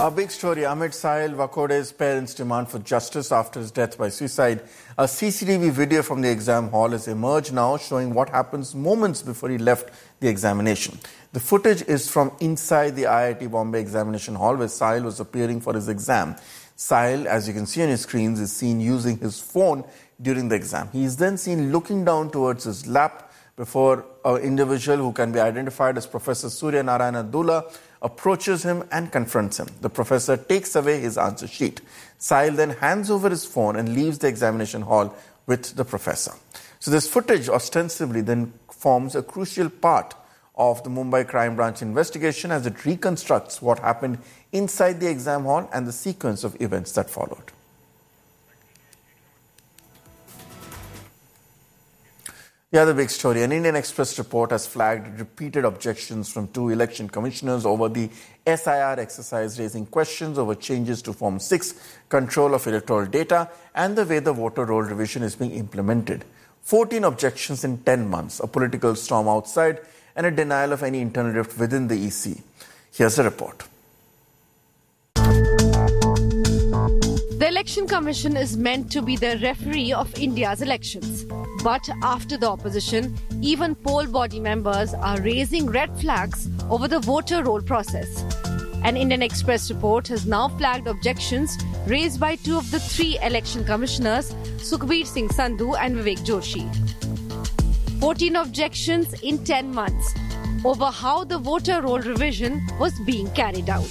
Our big story, Amit Sahil Vakode's parents demand for justice after his death by suicide. A CCTV video from the exam hall has emerged now showing what happens moments before he left the examination. The footage is from inside the IIT Bombay examination hall where Sahil was appearing for his exam. Sahil, as you can see on your screens, is seen using his phone during the exam. He is then seen looking down towards his lap before an individual who can be identified as Professor Surya Narayana Dula approaches him and confronts him. The professor takes away his answer sheet. Sahil then hands over his phone and leaves the examination hall with the professor. So this footage ostensibly then forms a crucial part of the Mumbai Crime Branch investigation as it reconstructs what happened inside the exam hall and the sequence of events that followed. The other big story, an Indian Express report has flagged repeated objections from two election commissioners over the SIR exercise, raising questions over changes to Form 6, control of electoral data, and the way the voter roll revision is being implemented. 14 objections in 10 months, a political storm outside, and a denial of any internal rift within the EC. Here's the report. The Election Commission is meant to be the referee of India's elections. But after the opposition, even poll body members are raising red flags over the voter roll process. An Indian Express report has now flagged objections raised by two of the three election commissioners, Sukhbir Singh Sandhu and Vivek Joshi. 14 objections in 10 months over how the voter roll revision was being carried out.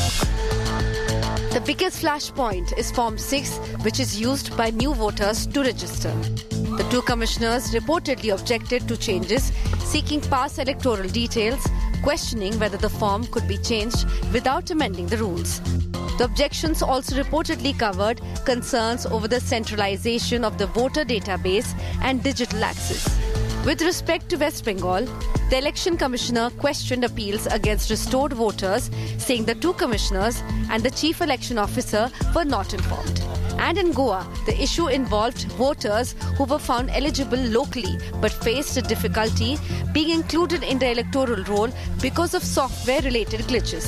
The biggest flashpoint is Form 6, which is used by new voters to register. The two commissioners reportedly objected to changes, seeking past electoral details, questioning whether the form could be changed without amending the rules. The objections also reportedly covered concerns over the centralization of the voter database and digital access. With respect to West Bengal, the election commissioner questioned appeals against restored voters, saying the two commissioners and the chief election officer were not informed. And in Goa, the issue involved voters who were found eligible locally but faced a difficulty being included in the electoral roll because of software-related glitches.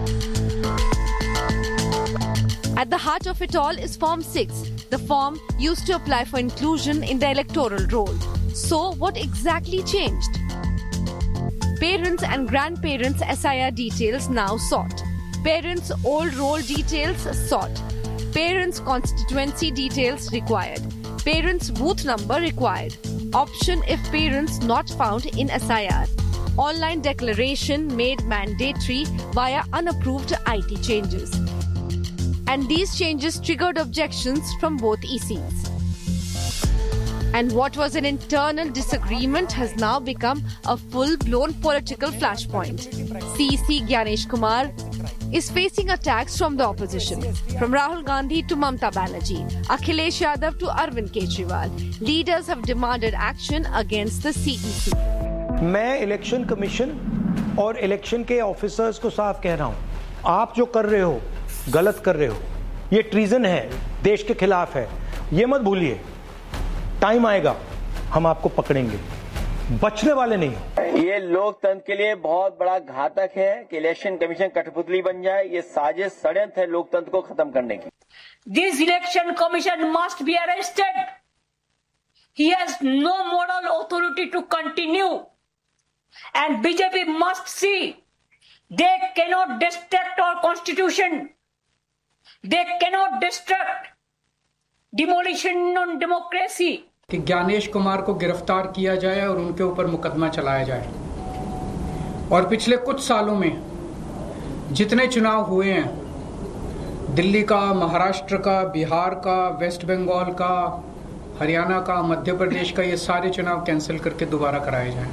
At the heart of it all is Form 6, the form used to apply for inclusion in the electoral roll. So, what exactly changed? Parents' and grandparents' SIR details now sought. Parents' old roll details sought. Parents' constituency details required. Parents' booth number required. Option if parents not found in SIR. Online declaration made mandatory via unapproved IT changes. And these changes triggered objections from both ECs. And what was an internal disagreement has now become a full-blown political flashpoint. CEC Gyanesh Kumar is facing attacks from the opposition, from Rahul Gandhi to Mamta Banerjee, Akhilesh Yadav to Arvind Kejriwal. Leaders have demanded action against the CEC. मैं election commission और election के officers को साफ कह रहा हूं, आप जो कर रहे हो गलत कर रहे हो, ये ट्रीजन है, देश के खिलाफ है, ये मत भूलिए. टाइम आएगा हम आपको पकड़ेंगे, बचने वाले नहीं. ये लोकतंत्र के लिए बहुत बड़ा घातक है कि इलेक्शन कमीशन कठपुतली बन जाए. ये साजिश षड्यंत्र है लोकतंत्र को खत्म करने की. This election commission must be arrested. He has no moral authority to continue, and BJP must see they cannot destruct our constitution. They cannot destruct demolition on democracy. कि ज्ञानेश कुमार को गिरफ्तार किया जाए और उनके ऊपर मुकदमा चलाया जाए. और पिछले कुछ सालों में जितने चुनाव हुए हैं, दिल्ली का, महाराष्ट्र का, बिहार का, वेस्ट बंगाल का, हरियाणा का, मध्य प्रदेश का, ये सारे चुनाव कैंसिल करके दोबारा कराए जाएं.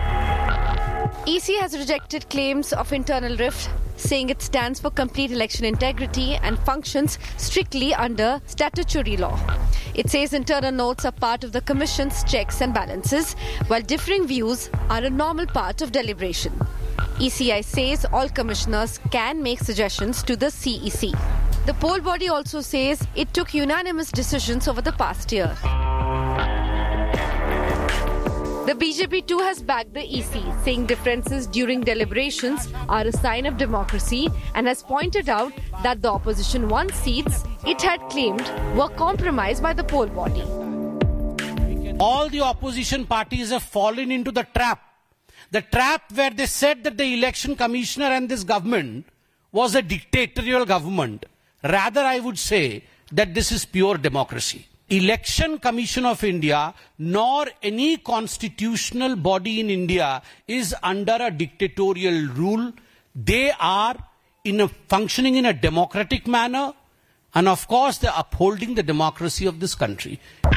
EC has rejected claims of internal rift, saying it stands for complete election integrity and functions strictly under statutory law. It says internal notes are part of the Commission's checks and balances, while differing views are a normal part of deliberation. ECI says all commissioners can make suggestions to the CEC. The poll body also says it took unanimous decisions over the past year. The BJP too has backed the EC, saying differences during deliberations are a sign of democracy, and has pointed out that the opposition won seats it had claimed were compromised by the poll body. All the opposition parties have fallen into the trap where they said that the election commissioner and this government was a dictatorial government. Rather, I would say that this is pure democracy. Election Commission of India, nor any constitutional body in India is under a dictatorial rule. They are functioning in a democratic manner, and of course they are upholding the democracy of this country.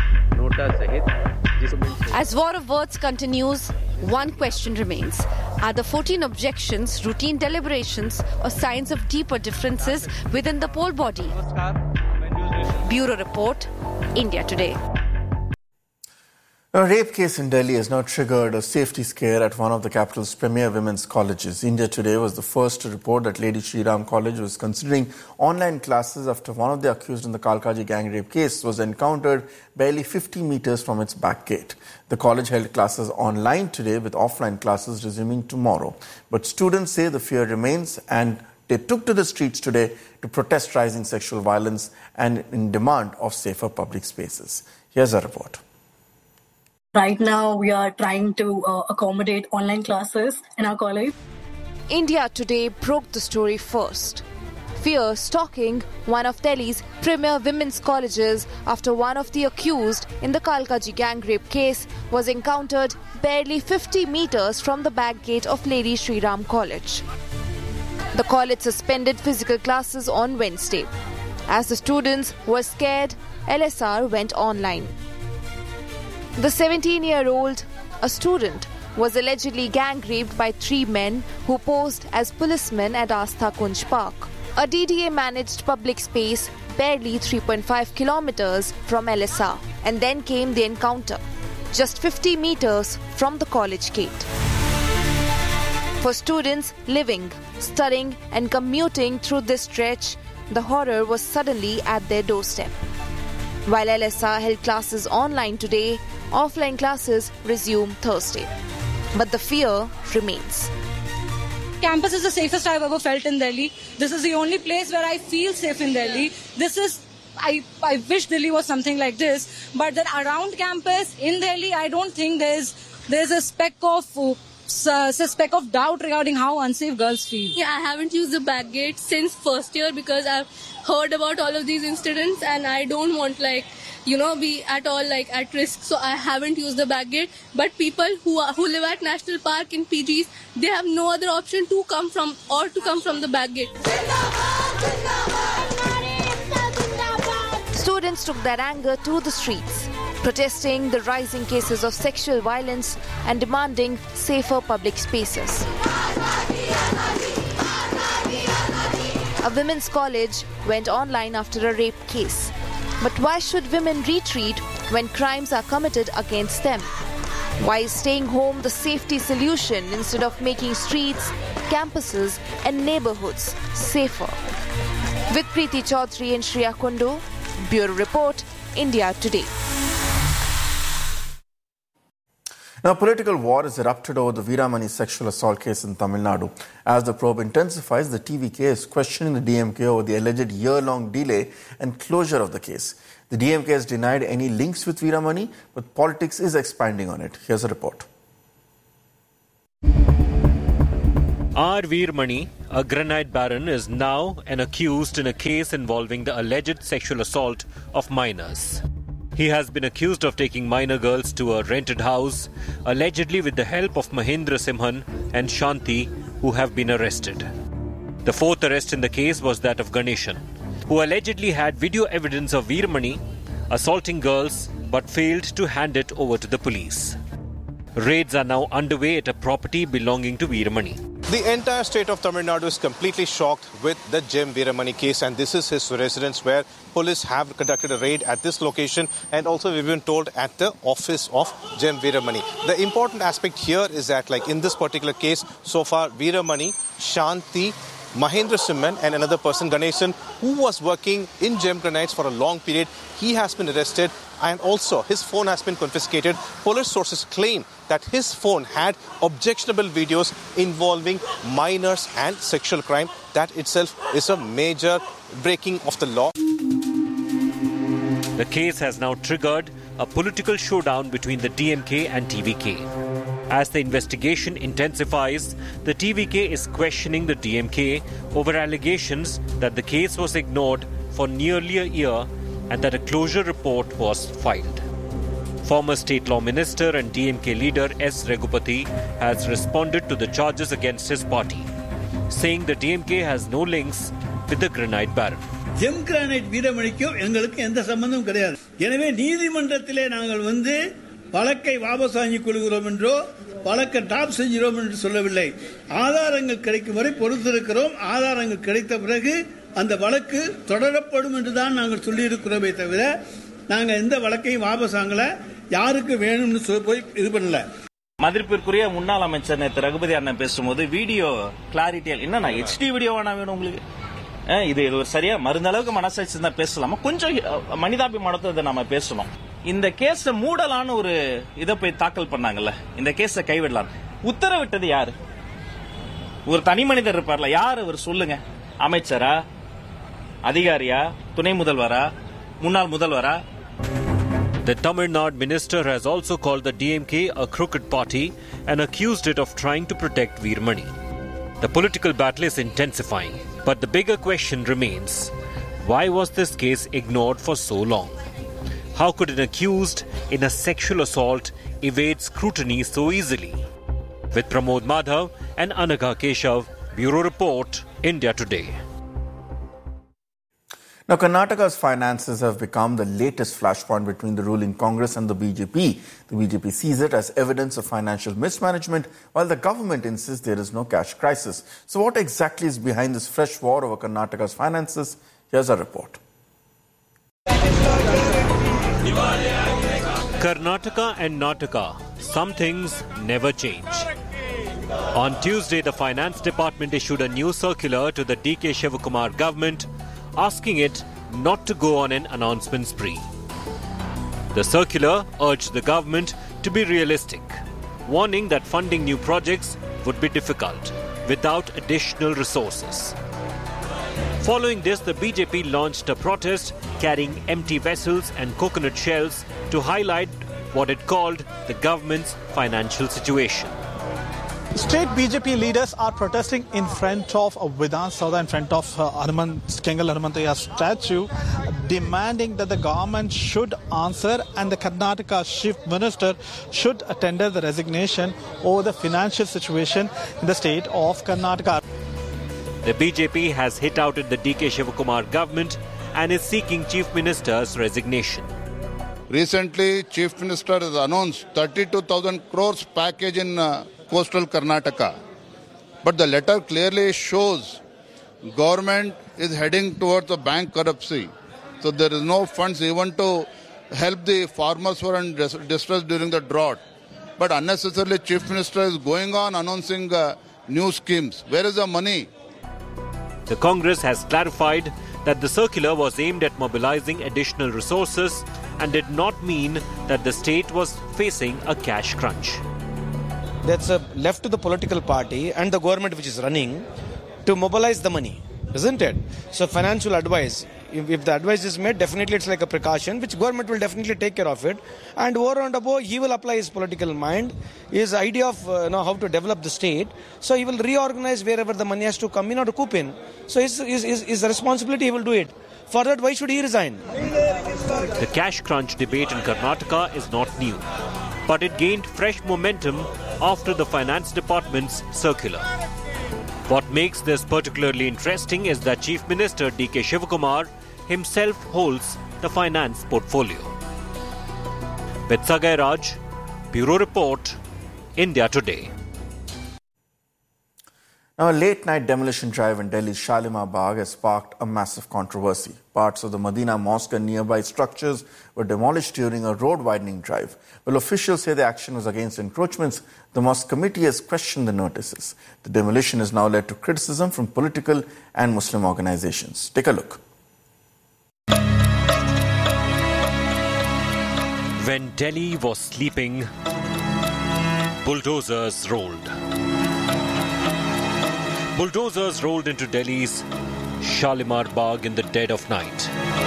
As war of words continues, one question remains. Are the 14 objections routine deliberations or signs of deeper differences within the poll body? Bureau Report, India Today. A rape case in Delhi has now triggered a safety scare at one of the capital's premier women's colleges. India Today was the first to report that Lady Shri Ram College was considering online classes after one of the accused in the Kalkaji gang rape case was encountered barely 50 meters from its back gate. The college held classes online today, with offline classes resuming tomorrow. But students say the fear remains, and they took to the streets today to protest rising sexual violence and in demand of safer public spaces. Here's a report. Right now, we are trying to accommodate online classes in our college. India Today broke the story first. Fear stalking one of Delhi's premier women's colleges after one of the accused in the Kalkaji gang rape case was encountered barely 50 meters from the back gate of Lady Shri Ram College. The college suspended physical classes on Wednesday. As the students were scared, LSR went online. The 17-year-old, a student, was allegedly gang-raped by 3 men who posed as policemen at Astha Kunj Park, a DDA-managed public space barely 3.5 kilometers from LSR. And then came the encounter, just 50 meters from the college gate. For students living, studying and commuting through this stretch, the horror was suddenly at their doorstep. While LSR held classes online today, offline classes resume Thursday. But the fear remains. Campus is the safest I've ever felt in Delhi. This is the only place where I feel safe in Delhi. I wish Delhi was something like this. But then around campus in Delhi, I don't think there's a speck of doubt regarding how unsafe girls feel. Yeah, I haven't used the back gate since first year because I've heard about all of these incidents and I don't want be at all at risk. So I haven't used the back gate. But people who live at National Park in PGs, they have no other option to come from the back gate. Students took their anger to the streets, protesting the rising cases of sexual violence and demanding safer public spaces. A women's college went online after a rape case. But why should women retreat when crimes are committed against them? Why is staying home the safety solution instead of making streets, campuses and neighborhoods safer? With Preeti Chaudhary and Shreya Kundu, Bureau Report, India Today. Now, political war has erupted over the Veeramani sexual assault case in Tamil Nadu. As the probe intensifies, the TVK is questioning the DMK over the alleged year-long delay and closure of the case. The DMK has denied any links with Veeramani, but politics is expanding on it. Here's a report. R. Veeramani, a granite baron, is now an accused in a case involving the alleged sexual assault of minors. He has been accused of taking minor girls to a rented house, allegedly with the help of Mahendra Simhan and Shanti, who have been arrested. The fourth arrest in the case was that of Ganeshan, who allegedly had video evidence of Veeramani assaulting girls but failed to hand it over to the police. Raids are now underway at a property belonging to Veeramani. The entire state of Tamil Nadu is completely shocked with the Jem Veeramani case, and this is his residence where police have conducted a raid at this location, and also we've been told at the office of Jem Veeramani. The important aspect here is that in this particular case, so far Veeramani, Shanti Mahendra Simhan and another person, Ganesan, who was working in Gem Granites for a long period. He has been arrested and also his phone has been confiscated. Police sources claim that his phone had objectionable videos involving minors and sexual crime. That itself is a major breaking of the law. The case has now triggered a political showdown between the DMK and TVK. As the investigation intensifies, the TVK is questioning the DMK over allegations that the case was ignored for nearly a year and that a closure report was filed. Former State Law Minister and DMK leader S. Raghupati has responded to the charges against his party, saying the DMK has no links with the Granite Baron. GeM granite வீரமணிக்கும் எங்களுக்கு எந்த சம்பந்தமும் கிடையாது. எனவே நீதிமன்றத்திலே நாங்கள் வழக்கை வாபஸ் வாங்கிக் கொள்கிறோம் என்றோ வழக்கை டாப் செஞ்சிரோம் என்று சொல்லவில்லை. ஆதாரங்கள் கிடைக்கும் வரை பொறுத்திருக்கிறோம். ஆதாரங்கள் கிடைத்த பிறகு அந்த வழக்கு தொடரப்படும் என்று தான் நாங்கள் சொல்லியிருக்கிறோமே தவிர நாங்கள் எந்த வழக்கையும் வாபஸ் வாங்கல, யாருக்கு வேணும்னு போய் இது பண்ணல. மதிப்பிற்குரிய முன்னாள் அமைச்சர் நேற்று ரகுபதி அண்ணன் பேசும்போது வீடியோ கிளாரிட்டியல் என்ன HD வீடியோ வேணா வேணும் உங்களுக்கு, இது ஒரு சரியா மருந்தளவுக்கு மனசாட்சி தான் பேசலாமா, கொஞ்சம் மனிதாபிமானத்தை நம்ம பேசணும். இந்த கேஸ மூடலான்னு ஒரு இதை போய் தாக்கல் பண்ணாங்கல்ல, இந்த கேஸ கைவிடலாம் உத்தரவிட்டது யாரு? ஒரு தனி மனிதர் இருப்பார்ல, யார் அவர் சொல்லுங்க? அமைச்சரா, அதிகாரியா, துணை முதல்வரா, முன்னாள் முதல்வரா? The Tamil Nadu minister has also called the DMK a crooked party and accused it of trying to protect Veermani. The political battle is intensifying, but the bigger question remains: why was this case ignored for so long? How could an accused in a sexual assault evade scrutiny so easily? With Pramod Madhav and Anagha Keshav, Bureau Report, India Today. Now, Karnataka's finances have become the latest flashpoint between the ruling Congress and the BJP. The BJP sees it as evidence of financial mismanagement, while the government insists there is no cash crisis. So what exactly is behind this fresh war over Karnataka's finances? Here's our report. Karnataka and Nataka, some things never change. On Tuesday, the Finance Department issued a new circular to the D.K. Shivakumar government, asking it not to go on an announcement spree. The circular urged the government to be realistic, warning that funding new projects would be difficult without additional resources. Following this, the BJP launched a protest carrying empty vessels and coconut shells to highlight what it called the government's financial situation. State BJP leaders are protesting in front of Vidhan Soudha, in front of Kengal Hanumanthaiah statue, demanding that the government should answer and the Karnataka Chief Minister should tender the resignation over the financial situation in the state of Karnataka. The BJP has hit out at the D.K. Shivakumar government and is seeking Chief Minister's resignation. Recently, Chief Minister has announced 32,000 crores package in coastal Karnataka. But the letter clearly shows government is heading towards a bankruptcy. So there is no funds even to help the farmers who are in distress during the drought. But unnecessarily Chief Minister is going on announcing new schemes. Where is the money? The Congress has clarified that the circular was aimed at mobilizing additional resources and did not mean that the state was facing a cash crunch. That's left to the political party and the government which is running to mobilize the money, isn't it? So financial advice, if the advice is made, definitely it's like a precaution, which government will definitely take care of it. And over and above, he will apply his political mind, his idea of how to develop the state. So he will reorganize wherever the money has to come in or to coup in. So his responsibility, he will do it. For that, why should he resign? The cash crunch debate in Karnataka is not new, but it gained fresh momentum after the Finance Department's circular. What makes this particularly interesting is that Chief Minister D.K. Shivakumar himself holds the finance portfolio. With Sagai Raj, Bureau Report, India Today. Now, a late-night demolition drive in Delhi's Shalimar Bagh has sparked a massive controversy. Parts of the Medina Mosque and nearby structures were demolished during a road-widening drive. Well, officials say the action was against encroachments. The mosque committee has questioned the notices. The demolition has now led to criticism from political and Muslim organizations. Take a look. When Delhi was sleeping, bulldozers rolled. Bulldozers rolled into Delhi's Shalimar Bagh in the dead of night.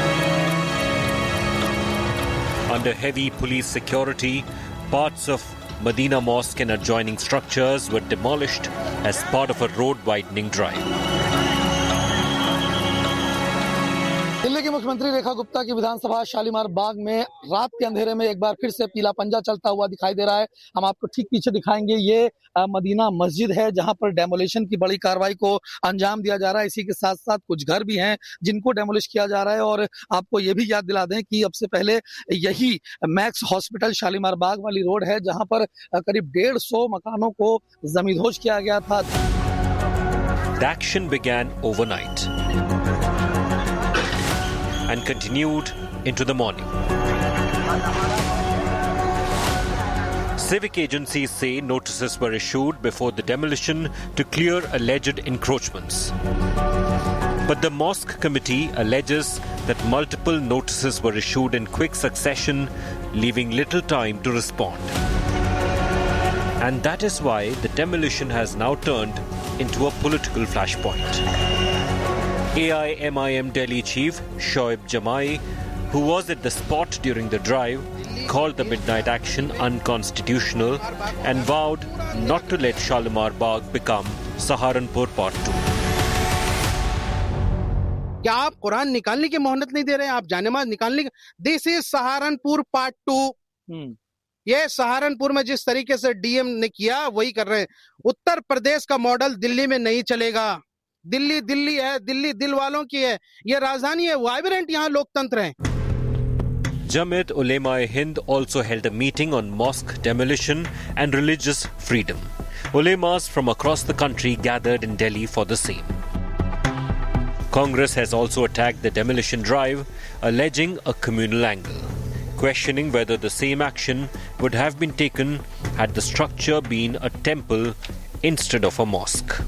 Under heavy police security, parts of Medina Mosque and adjoining structures were demolished as part of a road widening drive. Delhi की मुख्यमंत्री रेखा गुप्ता की विधानसभा शालीमार बाग में रात के अंधेरे में एक बार फिर से पीला पंजा चलता हुआ दिखाई दे रहा है। हम आपको ठीक पीछे दिखाएंगे, ये मदीना मस्जिद है जहां पर डेमोलिशन की बड़ी कार्रवाई को अंजाम दिया जा रहा है। इसी के साथ साथ कुछ घर भी हैं जिनको डेमोलिश किया जा रहा है। और आपको ये भी याद दिला दें कि अब से पहले यही मैक्स हॉस्पिटल शालीमार बाग वाली रोड है जहां पर करीब 150 मकानों को जमींदोज किया गया था। The action began overnight and continued into the morning. Civic agencies say notices were issued before the demolition to clear alleged encroachments. But the mosque committee alleges that multiple notices were issued in quick succession, leaving little time to respond. And that is why the demolition has now turned into a political flashpoint. AIMIM Delhi chief Shoaib Jamai, who was at the spot during the drive, called the midnight action unconstitutional and vowed not to let Shalimar Bagh become Saharanpur Part 2. क्या आप कुरान निकालने की मोहलत नहीं दे रहे हैं? आप जानेमाज निकालने की? This is Saharanpur part 2. ये सहारनपुर में जिस तरीके से डीएम ने किया वही कर रहे हैं। उत्तर प्रदेश का मॉडल दिल्ली में नहीं चलेगा। दिल्ली दिल्ली है, दिल्ली दिल वालों की है, ये राजधानी है, वाइब्रेंट यहाँ लोकतंत्र है। Jamiat Ulema-e-Hind also held a meeting on mosque demolition and religious freedom. Ulemas from across the country gathered in Delhi for the same. Congress has also attacked the demolition drive, alleging a communal angle, questioning whether the same action would have been taken had the structure been a temple instead of a mosque.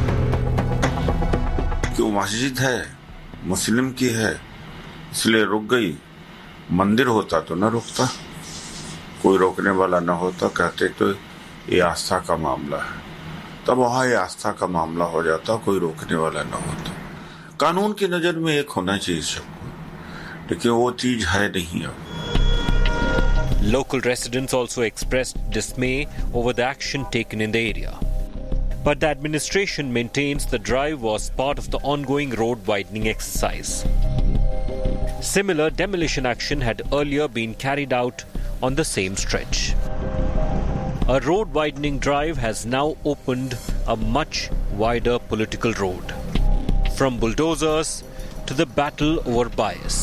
क्यों मस्जिद है, मुस्लिम की है, इसलिए रुक गई। मंदिर होता तो न रुकता, कोई रोकने वाला न होता, कहते तो ये आस्था का मामला है, तब वहाँ ये आस्था का मामला हो जाता, कोई रोकने वाला न होता। कानून की नजर में एक होना चाहिए सबको, लेकिन वो चीज है नहीं अब। Local residents also expressed dismay over the action taken in the area. But the administration maintains the drive was part of the ongoing road widening exercise. Similar demolition action had earlier been carried out on the same stretch. A road widening drive has now opened a much wider political road, from bulldozers to the battle over bias.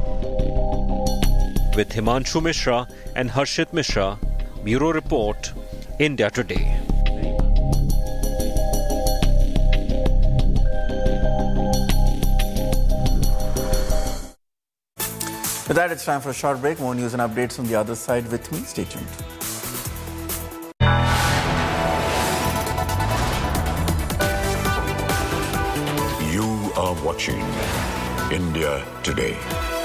With Himanshu Mishra and Harshit Mishra, Bureau Report, India Today. With that, it's time for a short break. More news and updates from the other side. With me, stay tuned. You are watching India Today.